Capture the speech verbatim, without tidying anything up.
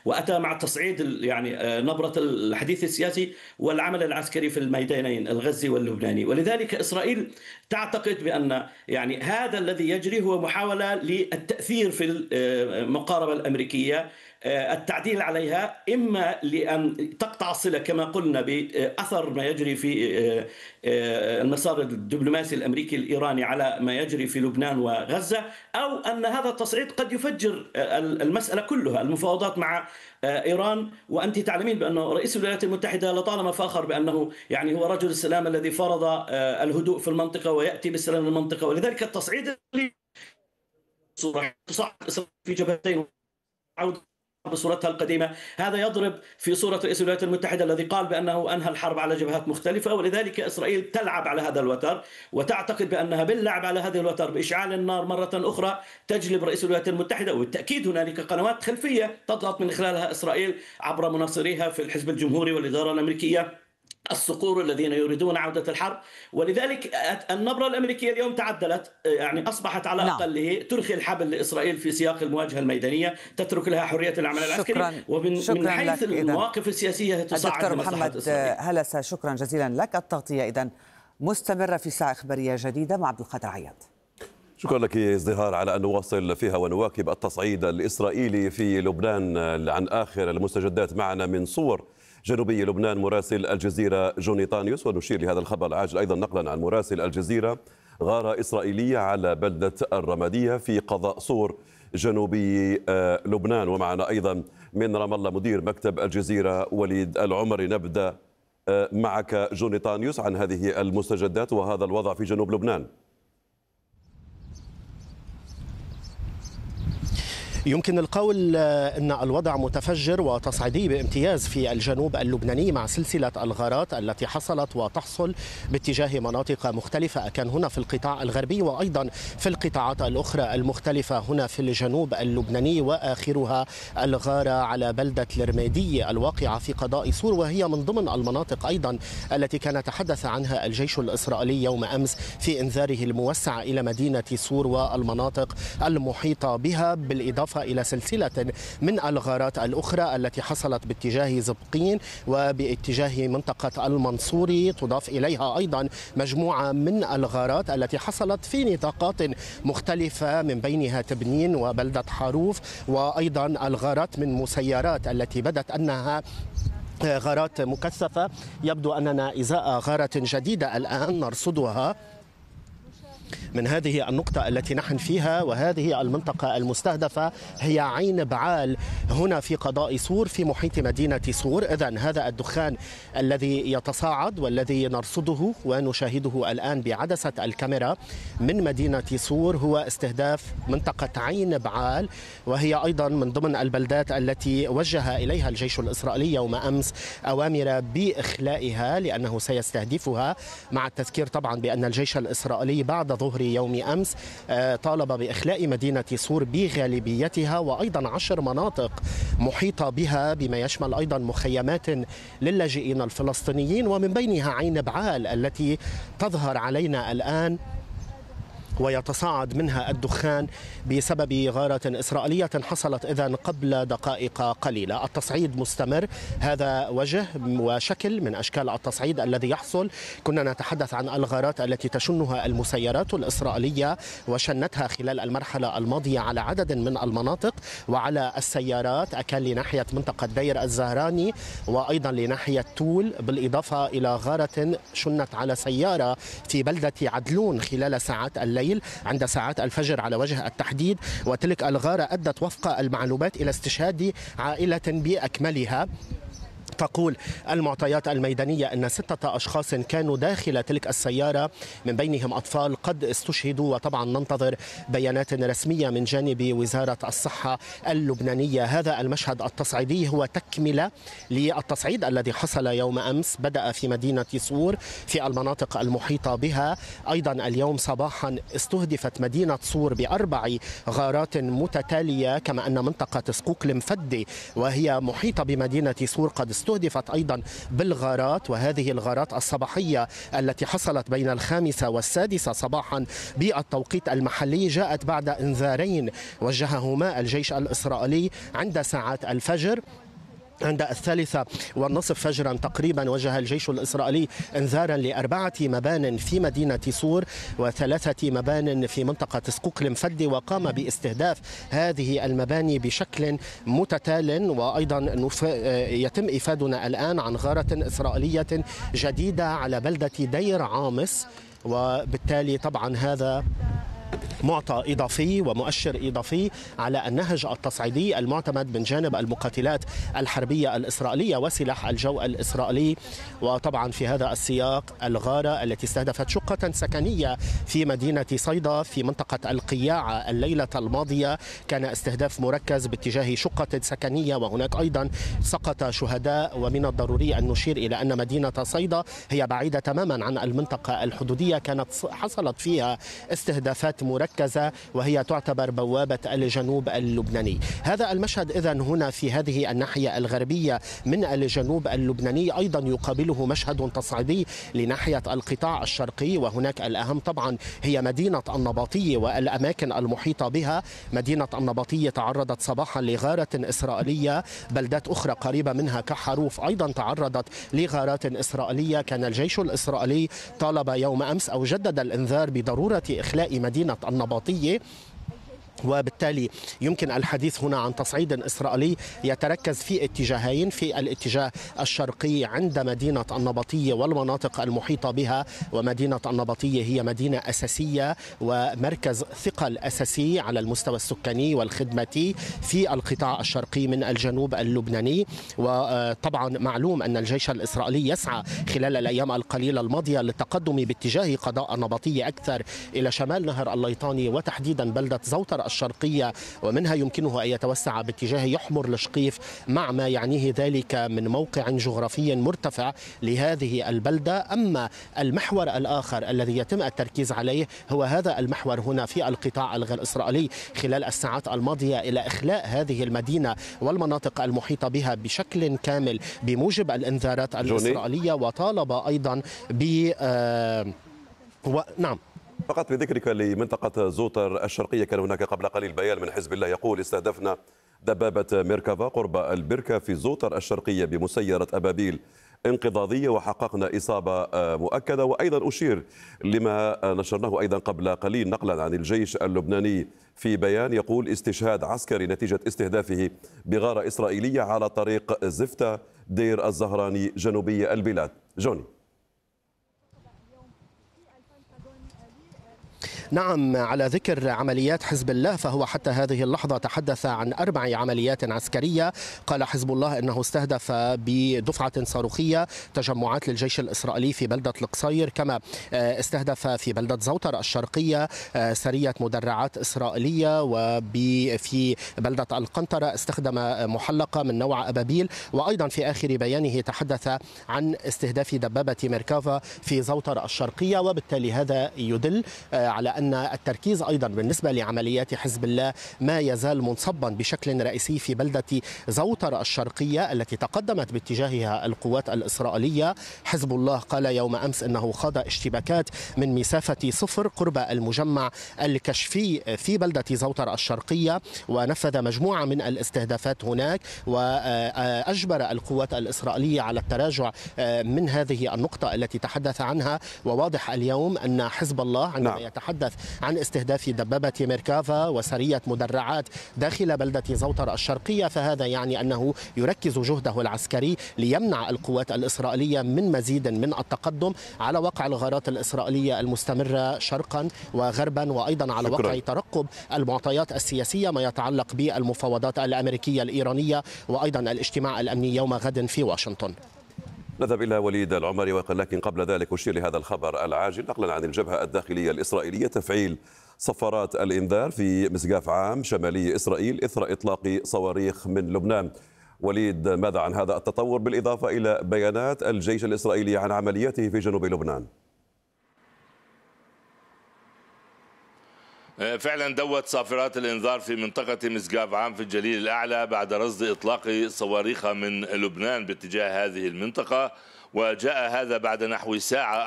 وأتى مع تصعيد يعني نبرة الحديث السياسي والعمل العسكري في الميدانين الغزي واللبناني. ولذلك إسرائيل تعتقد بأن يعني هذا الذي يجري هو محاولة للتأثير في المقاربة الأمريكية، التعديل عليها، إما لأن تقطع الصلة كما قلنا بأثر ما يجري في المسار الدبلوماسي الأمريكي الإيراني على ما يجري في لبنان وغزة، أو أن هذا التصعيد قد يفجر المسألة كلها، المفاوضات مع إيران. وأنت تعلمين بأن رئيس الولايات المتحدة لطالما فاخر بأنه يعني هو رجل السلام الذي فرض الهدوء في المنطقة ويأتي بالسلام للمنطقة. ولذلك التصعيد تصعد في جبهتين بصورتها القديمة، هذا يضرب في صورة رئيس الولايات المتحدة الذي قال بأنه أنهى الحرب على جبهات مختلفة. ولذلك إسرائيل تلعب على هذا الوتر، وتعتقد بأنها باللعب على هذه الوتر بإشعال النار مرة أخرى تجلب رئيس الولايات المتحدة. وبالتأكيد هنالك قنوات خلفية تضغط من خلالها إسرائيل عبر مناصريها في الحزب الجمهوري والإدارة الأمريكية، الصقور الذين يريدون عودة الحرب. ولذلك النبرة الأمريكية اليوم تعدلت، يعني أصبحت على أقله ترخي الحبل لإسرائيل في سياق المواجهة الميدانية، تترك لها حرية العمل العسكري، ومن من حيث المواقف السياسية تصعد دكتور محمد هلسة، شكرا جزيلا لك. التغطية إذن مستمرة في ساعة إخبارية جديدة مع عبد القادر عياد. شكرا لك ازدهار، على أن نواصل فيها ونواكب التصعيد الإسرائيلي في لبنان. عن آخر المستجدات معنا من صور جنوبي لبنان مراسل الجزيرة جوني طانيوس، ونشير لهذا الخبر العاجل أيضا نقلا عن مراسل الجزيرة. غارة إسرائيلية على بلدة الرمادية في قضاء صور جنوبي لبنان. ومعنا أيضا من رام الله مدير مكتب الجزيرة وليد العمري. نبدأ معك جوني طانيوس عن هذه المستجدات وهذا الوضع في جنوب لبنان. يمكن القول أن الوضع متفجر وتصعيدي بامتياز في الجنوب اللبناني مع سلسلة الغارات التي حصلت وتحصل باتجاه مناطق مختلفة، كان هنا في القطاع الغربي وأيضا في القطاعات الأخرى المختلفة هنا في الجنوب اللبناني، وآخرها الغارة على بلدة الرمادية الواقعة في قضاء صور، وهي من ضمن المناطق أيضا التي كان تحدث عنها الجيش الإسرائيلي يوم أمس في إنذاره الموسع إلى مدينة صور والمناطق المحيطة بها، بالإضافة إلى سلسلة من الغارات الأخرى التي حصلت باتجاه زبقين وباتجاه منطقة المنصوري. تضاف إليها أيضا مجموعة من الغارات التي حصلت في نطاقات مختلفة، من بينها تبنين وبلدة حروف، وأيضا الغارات من مسيرات التي بدت أنها غارات مكثفة. يبدو أننا إزاء غارة جديدة الآن نرصدها من هذه النقطة التي نحن فيها، وهذه المنطقة المستهدفة هي عين بعال هنا في قضاء صور في محيط مدينة صور. إذن هذا الدخان الذي يتصاعد والذي نرصده ونشاهده الآن بعدسة الكاميرا من مدينة صور هو استهداف منطقة عين بعال، وهي أيضا من ضمن البلدات التي وجه إليها الجيش الإسرائيلي يوم أمس أوامر بإخلائها لأنه سيستهدفها، مع التذكير طبعا بأن الجيش الإسرائيلي بعد ظهر يوم أمس طالب بإخلاء مدينة صور بغالبيتها وأيضا عشر مناطق محيطة بها، بما يشمل أيضا مخيمات للاجئين الفلسطينيين، ومن بينها عين بعال التي تظهر علينا الآن ويتصاعد منها الدخان بسبب غارة إسرائيلية حصلت إذن قبل دقائق قليلة. التصعيد مستمر، هذا وجه وشكل من أشكال التصعيد الذي يحصل. كنا نتحدث عن الغارات التي تشنها المسيرات الإسرائيلية وشنتها خلال المرحلة الماضية على عدد من المناطق وعلى السيارات، أكل لناحية منطقة دير الزهراني وأيضا لناحية تول، بالإضافة إلى غارة شنت على سيارة في بلدة عدلون خلال ساعات الليل عند ساعات الفجر على وجه التحديد، وتلك الغارة أدت وفق المعلومات إلى استشهاد عائلة بأكملها. تقول المعطيات الميدانية أن ستة أشخاص كانوا داخل تلك السيارة، من بينهم أطفال قد استشهدوا، وطبعا ننتظر بيانات رسمية من جانب وزارة الصحة اللبنانية. هذا المشهد التصعيدي هو تكملة للتصعيد الذي حصل يوم أمس، بدأ في مدينة صور في المناطق المحيطة بها. أيضا اليوم صباحا استهدفت مدينة صور بأربع غارات متتالية، كما أن منطقة سقوق المفدي وهي محيطة بمدينة صور قد استهدفت استهدفت أيضا بالغارات، وهذه الغارات الصباحية التي حصلت بين الخامسة والسادسة صباحا بالتوقيت المحلي جاءت بعد انذارين وجههما الجيش الإسرائيلي عند ساعات الفجر. عند الثالثة والنصف فجرا تقريبا وجه الجيش الإسرائيلي انذارا لأربعة مبان في مدينة صور وثلاثة مبان في منطقة سقوق المفدي، وقام باستهداف هذه المباني بشكل متتال. وأيضا يتم إفادنا الآن عن غارة إسرائيلية جديدة على بلدة دير عامص، وبالتالي طبعا هذا معطى إضافي ومؤشر إضافي على النهج التصعيدي المعتمد من جانب المقاتلات الحربية الإسرائيلية وسلاح الجو الإسرائيلي. وطبعا في هذا السياق الغارة التي استهدفت شقة سكنية في مدينة صيدا في منطقة القياعة الليلة الماضية كان استهداف مركز باتجاه شقة سكنية، وهناك أيضا سقط شهداء. ومن الضروري أن نشير إلى أن مدينة صيدا هي بعيدة تماما عن المنطقة الحدودية، كانت حصلت فيها استهدافات مركزة وهي تعتبر بوابة الجنوب اللبناني. هذا المشهد إذن هنا في هذه الناحية الغربية من الجنوب اللبناني أيضا يقابله مشهد تصعيدي لناحية القطاع الشرقي، وهناك الأهم طبعا هي مدينة النباطية والأماكن المحيطة بها. مدينة النباطية تعرضت صباحا لغارة إسرائيلية، بلدات أخرى قريبة منها كحروف أيضا تعرضت لغارات إسرائيلية. كان الجيش الإسرائيلي طالب يوم أمس أو جدد الإنذار بضرورة إخلاء مدينة النباطية، وبالتالي يمكن الحديث هنا عن تصعيد إسرائيلي يتركز في اتجاهين. في الاتجاه الشرقي عند مدينة النباطية والمناطق المحيطة بها، ومدينة النباطية هي مدينة أساسية ومركز ثقل أساسي على المستوى السكاني والخدماتي في القطاع الشرقي من الجنوب اللبناني. وطبعا معلوم أن الجيش الإسرائيلي يسعى خلال الأيام القليلة الماضية للتقدم باتجاه قضاء النباطية أكثر إلى شمال نهر الليطاني وتحديدا بلدة زوتر الشرقية، ومنها يمكنه أن يتوسع باتجاه يحمر لشقيف مع ما يعنيه ذلك من موقع جغرافي مرتفع لهذه البلدة. أما المحور الآخر الذي يتم التركيز عليه هو هذا المحور هنا في القطاع الإسرائيلي خلال الساعات الماضية إلى إخلاء هذه المدينة والمناطق المحيطة بها بشكل كامل بموجب الإنذارات الإسرائيلية، وطالب أيضا ب آه و... نعم فقط بذكرك لمنطقة زوتر الشرقية، كان هناك قبل قليل بيان من حزب الله يقول استهدفنا دبابة ميركافا قرب البركة في زوتر الشرقية بمسيرة أبابيل انقضاضية وحققنا إصابة مؤكدة. وأيضا أشير لما نشرناه أيضا قبل قليل نقلا عن الجيش اللبناني في بيان يقول استشهاد عسكري نتيجة استهدافه بغارة إسرائيلية على طريق زفتة دير الزهراني جنوبي البلاد. جوني. نعم، على ذكر عمليات حزب الله فهو حتى هذه اللحظة تحدث عن أربع عمليات عسكرية. قال حزب الله أنه استهدف بدفعة صاروخية تجمعات للجيش الإسرائيلي في بلدة القصير، كما استهدف في بلدة زوتر الشرقية سرية مدرعات إسرائيلية، وفي بلدة القنطرة استخدم محلقة من نوع أبابيل. وأيضا في آخر بيانه تحدث عن استهداف دبابة ميركافا في زوتر الشرقية. وبالتالي هذا يدل على أن التركيز أيضا بالنسبة لعمليات حزب الله ما يزال منصبا بشكل رئيسي في بلدة زوتر الشرقية التي تقدمت باتجاهها القوات الإسرائيلية. حزب الله قال يوم أمس أنه خاض اشتباكات من مسافة صفر قرب المجمع الكشفي في بلدة زوتر الشرقية، ونفذ مجموعة من الاستهدافات هناك، وأجبر القوات الإسرائيلية على التراجع من هذه النقطة التي تحدث عنها. وواضح اليوم أن حزب الله عندما نعم. يتحدث عن استهداف دبابة ميركافا وسرية مدرعات داخل بلدة زوتر الشرقية، فهذا يعني أنه يركز جهده العسكري ليمنع القوات الإسرائيلية من مزيد من التقدم على وقع الغارات الإسرائيلية المستمرة شرقا وغربا، وأيضا على شكرا. وقع ترقب المعطيات السياسية ما يتعلق بالمفاوضات الأمريكية الإيرانية، وأيضا الاجتماع الأمني يوم غد في واشنطن. نذهب إلى وليد العمري، ولكن قبل ذلك أشير لهذا الخبر العاجل نقلا عن الجبهة الداخلية الإسرائيلية تفعيل صفارات الإنذار في مسقاف عام شمالي إسرائيل إثر إطلاق صواريخ من لبنان. وليد، ماذا عن هذا التطور بالإضافة إلى بيانات الجيش الإسرائيلي عن عملياته في جنوب لبنان؟ فعلا دوت صافرات الانذار في منطقة مسقاف عام في الجليل الأعلى بعد رصد إطلاق صواريخ من لبنان باتجاه هذه المنطقة، وجاء هذا بعد نحو ساعة